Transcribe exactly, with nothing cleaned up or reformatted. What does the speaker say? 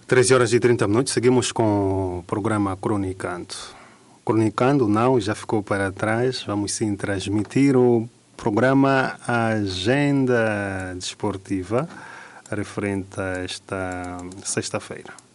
treze horas e trinta minutos, seguimos com o programa Cronicando. Cronicando não, já ficou para trás, vamos sim transmitir o programa Agenda Desportiva referente a esta sexta-feira.